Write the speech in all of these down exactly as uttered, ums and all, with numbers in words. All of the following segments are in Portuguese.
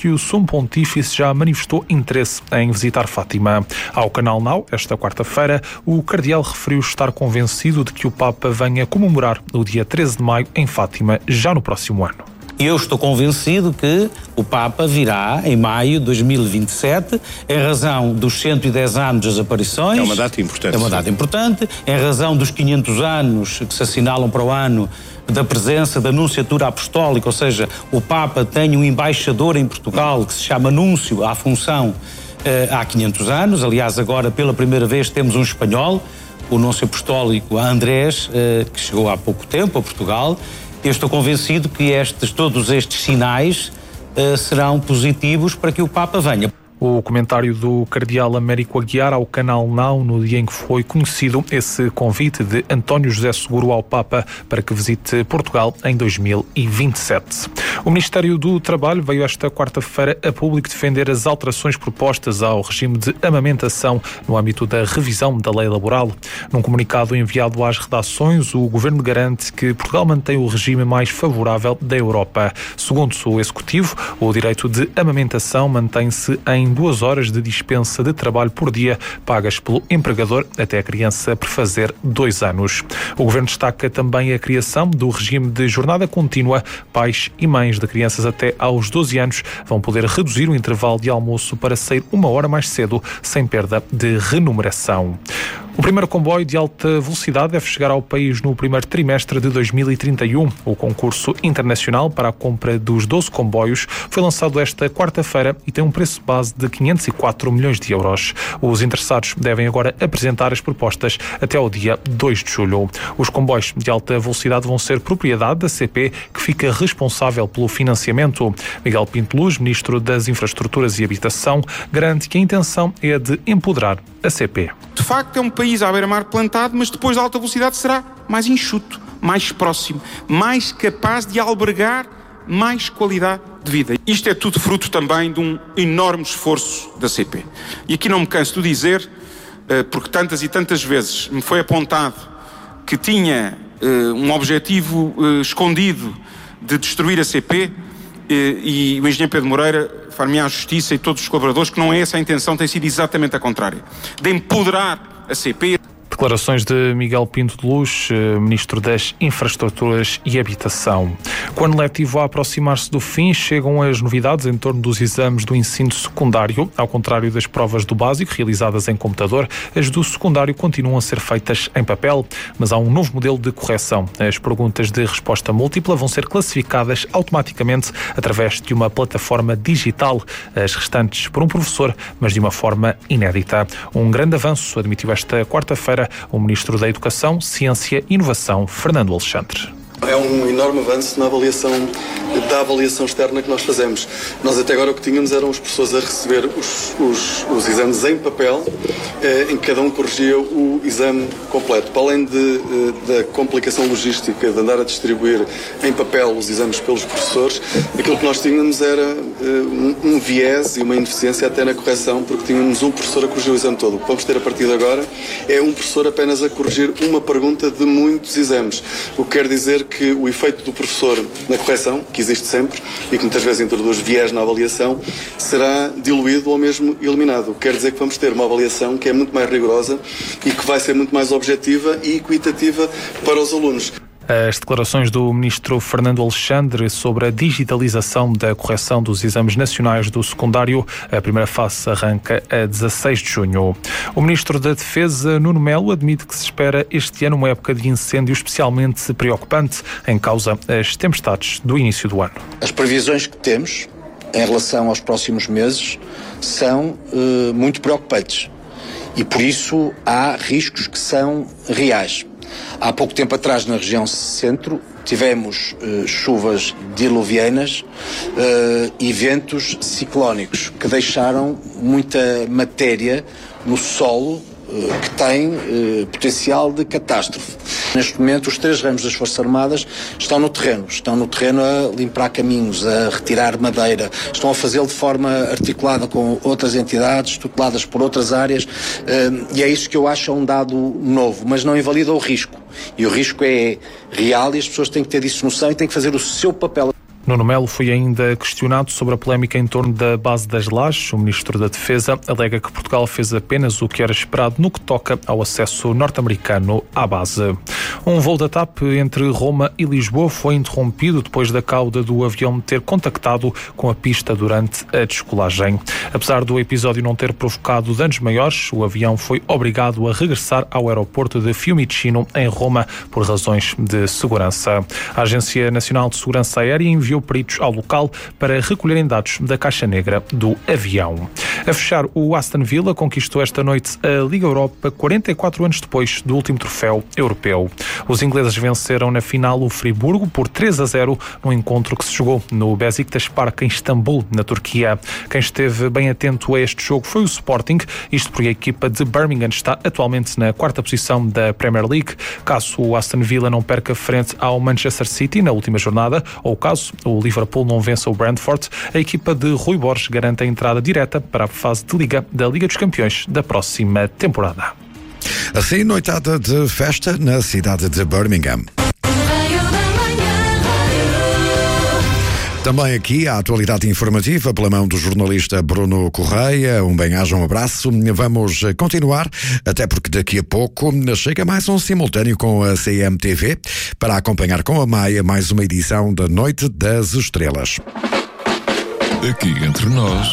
que o Sumo Pontífice já manifestou interesse em visitar Fátima. Ao Canal Now, esta quarta-feira, o cardeal referiu estar convencido de que o Papa venha comemorar no dia treze de maio em Fátima, já no próximo ano. Eu estou convencido que o Papa virá em maio de dois mil e vinte e sete, em razão dos cento e dez anos das aparições. É uma data importante. É uma data importante, em razão dos quinhentos anos que se assinalam para o ano da presença da Nunciatura Apostólica, ou seja, o Papa tem um embaixador em Portugal que se chama Núncio à função eh, há quinhentos anos. Aliás, agora pela primeira vez temos um espanhol, o Núncio Apostólico Andrés, eh, que chegou há pouco tempo a Portugal. Eu estou convencido que estes, todos estes sinais uh, serão positivos para que o Papa venha. O comentário do cardeal Américo Aguiar ao Canal Now no dia em que foi conhecido esse convite de António José Seguro ao Papa para que visite Portugal em dois mil e vinte e sete. O Ministério do Trabalho veio esta quarta-feira a público defender as alterações propostas ao regime de amamentação no âmbito da revisão da lei laboral. Num comunicado enviado às redações, o Governo garante que Portugal mantém o regime mais favorável da Europa. Segundo o Executivo, o direito de amamentação mantém-se em duas horas de dispensa de trabalho por dia, pagas pelo empregador até a criança prefazer dois anos. O Governo destaca também a criação do regime de jornada contínua. Pais e mães de crianças até aos doze anos vão poder reduzir o intervalo de almoço para sair uma hora mais cedo, sem perda de remuneração. O primeiro comboio de alta velocidade deve chegar ao país no primeiro trimestre de dois mil e trinta e um. O concurso internacional para a compra dos doze comboios foi lançado esta quarta-feira e tem um preço base de quinhentos e quatro milhões de euros. Os interessados devem agora apresentar as propostas até ao dia dois de julho. Os comboios de alta velocidade vão ser propriedade da C P, que fica responsável pelo financiamento. Miguel Pinto Luz, Ministro das Infraestruturas e Habitação, garante que a intenção é a de empoderar a C P. De facto, é um país à beira-mar plantado, mas depois da alta velocidade será mais enxuto, mais próximo, mais capaz de albergar mais qualidade de vida. Isto é tudo fruto também de um enorme esforço da C P. E aqui não me canso de dizer, porque tantas e tantas vezes me foi apontado que tinha um objetivo escondido de destruir a C P, e o engenheiro Pedro Moreira far-me à justiça e todos os colaboradores que não é essa a intenção, tem sido exatamente a contrária, de empoderar a C P. Declarações de Miguel Pinto de Luz, Ministro das Infraestruturas e Habitação. Com o ano letivo a aproximar-se do fim, chegam as novidades em torno dos exames do ensino secundário. Ao contrário das provas do básico, realizadas em computador, as do secundário continuam a ser feitas em papel, mas há um novo modelo de correção. As perguntas de resposta múltipla vão ser classificadas automaticamente através de uma plataforma digital, as restantes por um professor, mas de uma forma inédita. Um grande avanço, admitiu esta quarta-feira o Ministro da Educação, Ciência e Inovação, Fernando Alexandre. É um enorme avanço na avaliação, da avaliação externa que nós fazemos. Nós até agora o que tínhamos eram os professores a receber os, os, os exames em papel, eh, em que cada um corrigia o exame completo. Para além de, eh, da complicação logística de andar a distribuir em papel os exames pelos professores, aquilo que nós tínhamos era eh, um, um viés e uma ineficiência até na correção, porque tínhamos um professor a corrigir o exame todo. O que vamos ter a partir de agora é um professor apenas a corrigir uma pergunta de muitos exames. O que quer dizer que o efeito do professor na correção, que existe sempre e que muitas vezes introduz viés na avaliação, será diluído ou mesmo eliminado. O que quer dizer que vamos ter uma avaliação que é muito mais rigorosa e que vai ser muito mais objetiva e equitativa para os alunos. As declarações do Ministro Fernando Alexandre sobre a digitalização da correção dos exames nacionais do secundário. A primeira fase arranca a dezasseis de junho. O Ministro da Defesa, Nuno Melo, admite que se espera este ano uma época de incêndio especialmente preocupante, em causa as tempestades do início do ano. As previsões que temos em relação aos próximos meses são uh, muito preocupantes e por isso há riscos que são reais. Há pouco tempo atrás, na região centro, tivemos uh, chuvas diluvianas uh, e ventos ciclónicos que deixaram muita matéria no solo uh, que tem uh, potencial de catástrofe. Neste momento, os três ramos das Forças Armadas estão no terreno. Estão no terreno a limpar caminhos, a retirar madeira. Estão a fazê-lo de forma articulada com outras entidades, tuteladas por outras áreas. Uh, e é isso que eu acho um dado novo, mas não invalida o risco. E o risco é real e as pessoas têm que ter disso noção e têm que fazer o seu papel. Nuno Melo foi ainda questionado sobre a polémica em torno da base das Lajes. O ministro da Defesa alega que Portugal fez apenas o que era esperado no que toca ao acesso norte-americano à base. Um voo da TAP entre Roma e Lisboa foi interrompido depois da cauda do avião ter contactado com a pista durante a descolagem. Apesar do episódio não ter provocado danos maiores, o avião foi obrigado a regressar ao aeroporto de Fiumicino, em Roma, por razões de segurança. A Agência Nacional de Segurança Aérea enviou peritos ao local para recolherem dados da caixa negra do avião. A fechar, o Aston Villa conquistou esta noite a Liga Europa quarenta e quatro anos depois do último troféu europeu. Os ingleses venceram na final o Friburgo por três a zero num encontro que se jogou no Beşiktaş Park em Istambul, na Turquia. Quem esteve bem atento a este jogo foi o Sporting, isto porque a equipa de Birmingham está atualmente na quarta posição da Premier League. Caso o Aston Villa não perca frente ao Manchester City na última jornada, ou caso o Liverpool não vença o Brentford, a equipa de Rui Borges garante a entrada direta para a fase de Liga da Liga dos Campeões da próxima temporada. Assim, noitada de festa na cidade de Birmingham. Também aqui a atualidade informativa pela mão do jornalista Bruno Correia. Um bem-aja, um abraço. Vamos continuar, até porque daqui a pouco chega mais um simultâneo com a C M T V para acompanhar com a Maia mais uma edição da Noite das Estrelas. Aqui entre nós,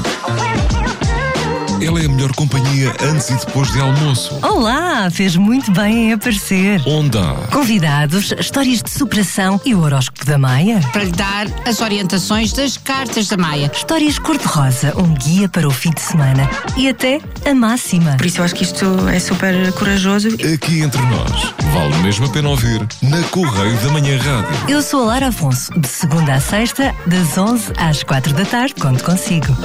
ela é a melhor companhia antes e depois de almoço. Olá, fez muito bem em aparecer. Onde há convidados, histórias de superação e o horóscopo da Maia. Para lhe dar as orientações das cartas da Maia. Histórias cor-de-rosa, um guia para o fim de semana. E até a máxima. Por isso eu acho que isto é super corajoso. Aqui entre nós, vale mesmo a pena ouvir na Correio da Manhã Rádio. Eu sou a Lara Afonso, de segunda a sexta, das onze às quatro da tarde, conto consigo.